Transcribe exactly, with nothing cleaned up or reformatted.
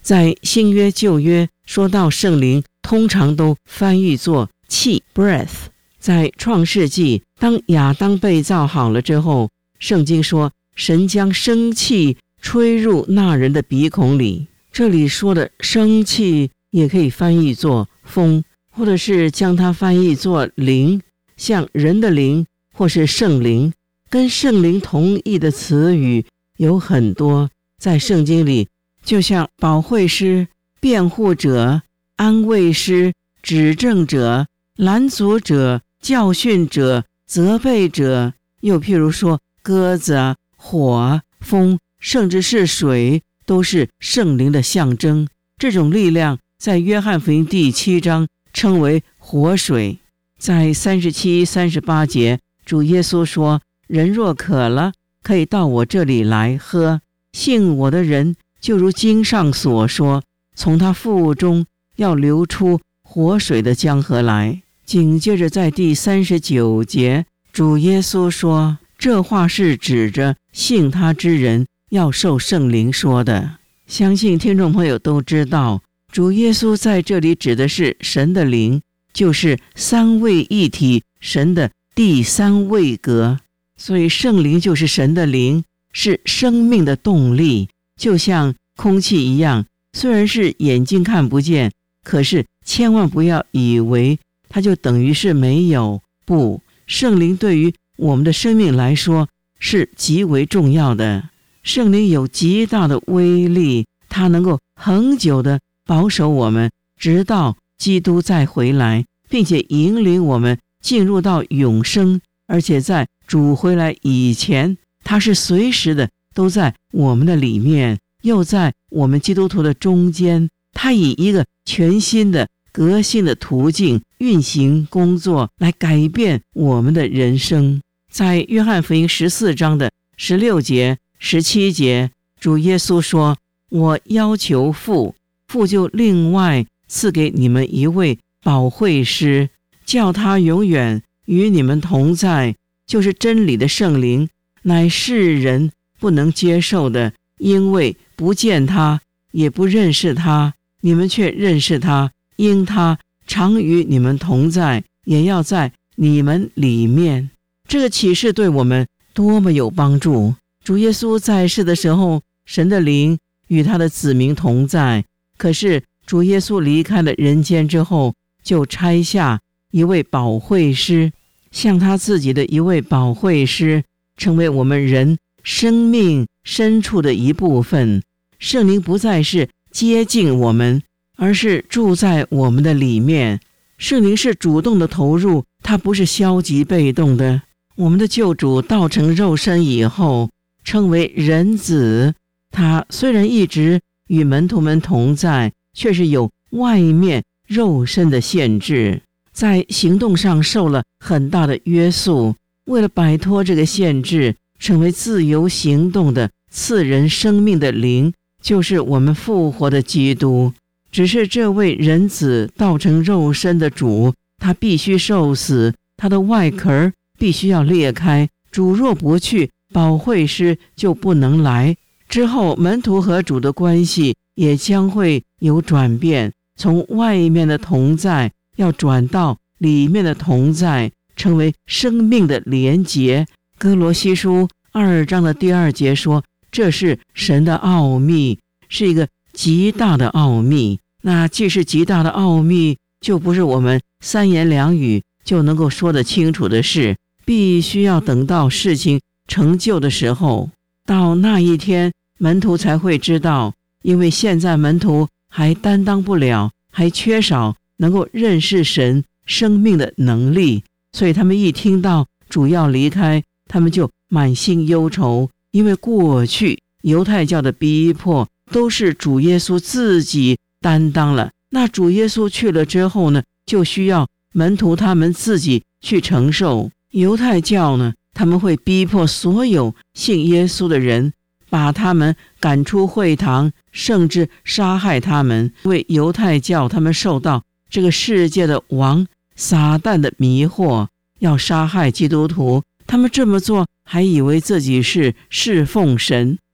在新约旧约说到圣灵，通常都翻译作气 breath。 在创世纪，当亚当被造好了之后，圣经说神将生气吹入那人的鼻孔里。这里说的生气也可以翻译作风，或者是将它翻译作灵，像人的灵或是圣灵。跟圣灵同义的词语有很多，在圣经里就像保惠师、辩护者、安慰师、指正者、拦阻者、教训者、责备者，又譬如说鸽子啊、火、风，甚至是水，都是圣灵的象征。这种力量在约翰福音第七章称为活水。在三十七、三十八节，主耶稣说，人若渴了，可以到我这里来喝，信我的人，就如经上所说，从他腹中要流出活水的江河来。紧接着在第三十九节，主耶稣说，这话是指着信他之人要受圣灵说的。相信听众朋友都知道，主耶稣在这里指的是神的灵，就是三位一体神的第三位格。所以圣灵就是神的灵，是生命的动力，就像空气一样，虽然是眼睛看不见，可是千万不要以为它就等于是没有。不，圣灵对于我们的生命来说是极为重要的。圣灵有极大的威力，它能够恒久的保守我们，直到基督再回来，并且引领我们进入到永生。而且在主回来以前，他是随时的都在我们的里面，又在我们基督徒的中间。他以一个全新的革新的途径运行工作，来改变我们的人生。在约翰福音十四章的十六节、十七节，主耶稣说，我要求父，父就另外赐给你们一位保惠师，叫他永远与你们同在，就是真理的圣灵，乃世人不能接受的，因为不见他，也不认识他，你们却认识他，因他常与你们同在，也要在你们里面。这个启示对我们多么有帮助！主耶稣在世的时候，神的灵与他的子民同在，可是主耶稣离开了人间之后，就差下一位保惠师，像他自己的一位保惠师，成为我们人生命深处的一部分。圣灵不再是接近我们，而是住在我们的里面。圣灵是主动的投入，它不是消极被动的。我们的救主道成肉身以后，称为人子，他虽然一直与门徒们同在，却是有外面肉身的限制，在行动上受了很大的约束。为了摆脱这个限制，成为自由行动的赐人生命的灵，就是我们复活的基督。只是这位人子道成肉身的主，他必须受死，他的外壳必须要裂开。主若不去，保惠师就不能来。之后门徒和主的关系也将会有转变，从外面的同在要转到里面的同在，成为生命的连结。哥罗西书二章的第二节说，这是神的奥秘，是一个极大的奥秘。那既是极大的奥秘，就不是我们三言两语就能够说得清楚的事，必须要等到事情成就的时候，到那一天门徒才会知道。因为现在门徒还担当不了，还缺少能够认识神生命的能力，所以他们一听到主要离开，他们就满心忧愁。因为过去犹太教的逼迫都是主耶稣自己担当了，那主耶稣去了之后呢，就需要门徒他们自己去承受。犹太教呢，他们会逼迫所有信耶稣的人，把他们赶出会堂，甚至杀害他们。因为犹太教他们受到这个世界的王撒旦的迷惑，要杀害基督徒。他们这么做还以为自己是侍奉神，